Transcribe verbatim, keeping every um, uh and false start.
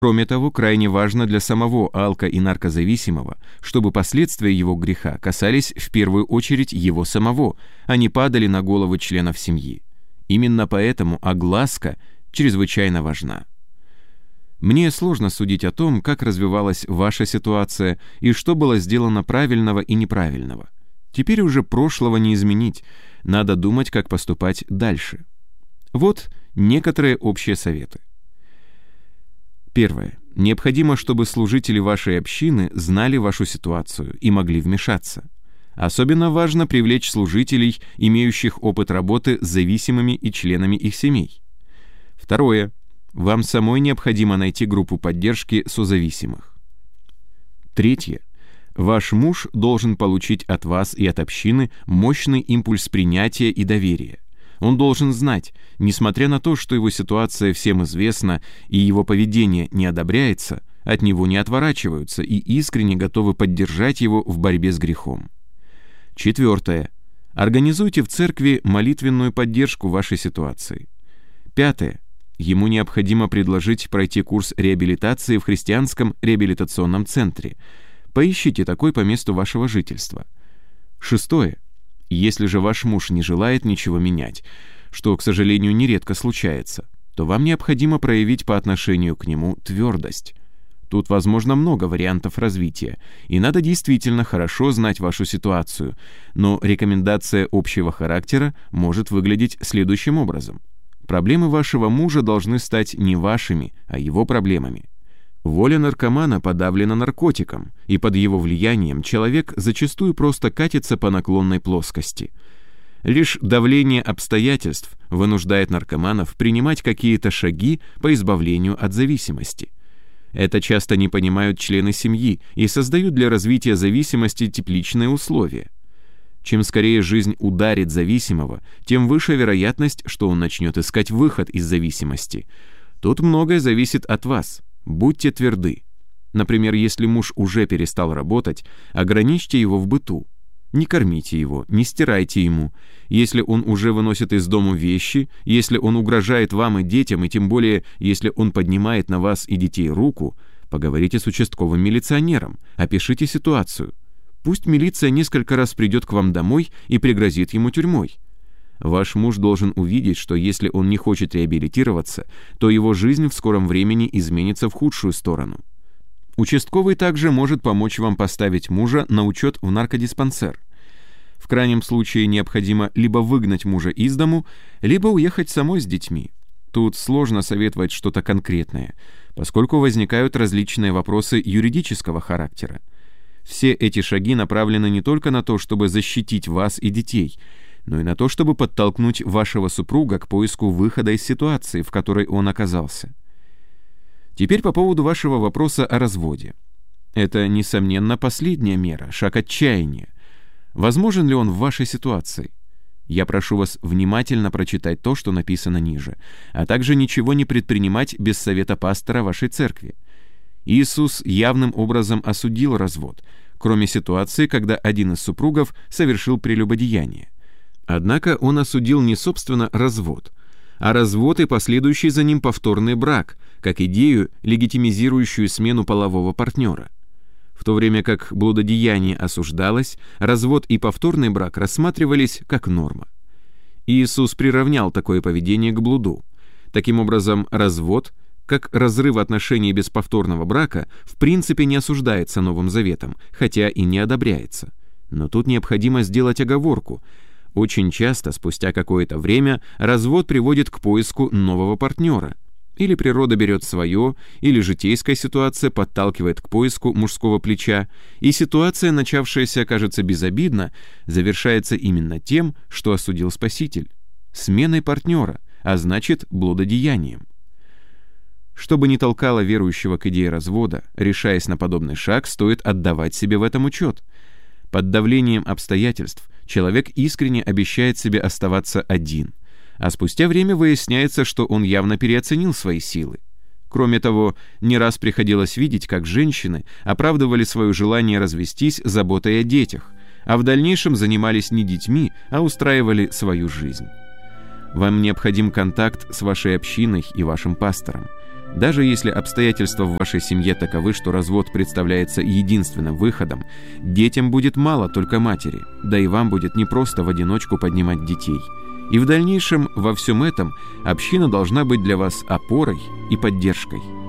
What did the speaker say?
Кроме того, крайне важно для самого алко- и наркозависимого, чтобы последствия его греха касались в первую очередь его самого, а не падали на головы членов семьи. Именно поэтому огласка чрезвычайно важна. Мне сложно судить о том, как развивалась ваша ситуация и что было сделано правильного и неправильного. Теперь уже прошлого не изменить, надо думать, как поступать дальше. Вот некоторые общие советы. Первое. Необходимо, чтобы служители вашей общины знали вашу ситуацию и могли вмешаться. Особенно важно привлечь служителей, имеющих опыт работы с зависимыми и членами их семей. Второе. Вам самой необходимо найти группу поддержки созависимых. Третье. Ваш муж должен получить от вас и от общины мощный импульс принятия и доверия. Он должен знать, несмотря на то, что его ситуация всем известна и его поведение не одобряется, от него не отворачиваются и искренне готовы поддержать его в борьбе с грехом. Четвертое. Организуйте в церкви молитвенную поддержку вашей ситуации. Пятое. Ему необходимо предложить пройти курс реабилитации в христианском реабилитационном центре. Поищите такой по месту вашего жительства. Шестое. Если же ваш муж не желает ничего менять, что, к сожалению, нередко случается, то вам необходимо проявить по отношению к нему твердость. Тут возможно много вариантов развития, и надо действительно хорошо знать вашу ситуацию, но рекомендация общего характера может выглядеть следующим образом. Проблемы вашего мужа должны стать не вашими, а его проблемами. Воля наркомана подавлена наркотиком, и под его влиянием человек зачастую просто катится по наклонной плоскости. Лишь давление обстоятельств вынуждает наркоманов принимать какие-то шаги по избавлению от зависимости. Это часто не понимают члены семьи и создают для развития зависимости тепличные условия. Чем скорее жизнь ударит зависимого, тем выше вероятность, что он начнет искать выход из зависимости. Тут многое зависит от вас. Будьте тверды. Например, если муж уже перестал работать, ограничьте его в быту. Не кормите его, не стирайте ему. Если он уже выносит из дому вещи, если он угрожает вам и детям, и тем более, если он поднимает на вас и детей руку, поговорите с участковым милиционером, опишите ситуацию. Пусть милиция несколько раз придет к вам домой и пригрозит ему тюрьмой. Ваш муж должен увидеть, что если он не хочет реабилитироваться, то его жизнь в скором времени изменится в худшую сторону. Участковый также может помочь вам поставить мужа на учет в наркодиспансер. В крайнем случае необходимо либо выгнать мужа из дому, либо уехать самой с детьми. Тут сложно советовать что-то конкретное, поскольку возникают различные вопросы юридического характера. Все эти шаги направлены не только на то, чтобы защитить вас и детей, но и на то, чтобы подтолкнуть вашего супруга к поиску выхода из ситуации, в которой он оказался. Теперь по поводу вашего вопроса о разводе. Это, несомненно, последняя мера, шаг отчаяния. Возможен ли он в вашей ситуации? Я прошу вас внимательно прочитать то, что написано ниже, а также ничего не предпринимать без совета пастора вашей церкви. Иисус явным образом осудил развод, кроме ситуации, когда один из супругов совершил прелюбодеяние. Однако он осудил не собственно развод, а развод и последующий за ним повторный брак, как идею, легитимизирующую смену полового партнера. В то время как блудодеяние осуждалось, развод и повторный брак рассматривались как норма. Иисус приравнял такое поведение к блуду. Таким образом, развод, как разрыв отношений без повторного брака, в принципе не осуждается Новым Заветом, хотя и не одобряется. Но тут необходимо сделать оговорку. Очень часто, спустя какое-то время, развод приводит к поиску нового партнера. Или природа берет свое, или житейская ситуация подталкивает к поиску мужского плеча, и ситуация, начавшаяся, кажется, безобидно, завершается именно тем, что осудил Спаситель — сменой партнера, а значит, блудодеянием. Чтобы не толкало верующего к идее развода, решаясь на подобный шаг, стоит отдавать себе в этом учет. Под давлением обстоятельств человек искренне обещает себе оставаться один, а спустя время выясняется, что он явно переоценил свои силы. Кроме того, не раз приходилось видеть, как женщины оправдывали свое желание развестись заботой о детях, а в дальнейшем занимались не детьми, а устраивали свою жизнь. Вам необходим контакт с вашей общиной и вашим пастором. Даже если обстоятельства в вашей семье таковы, что развод представляется единственным выходом, детям будет мало только матери, да и вам будет непросто в одиночку поднимать детей. И в дальнейшем во всем этом община должна быть для вас опорой и поддержкой.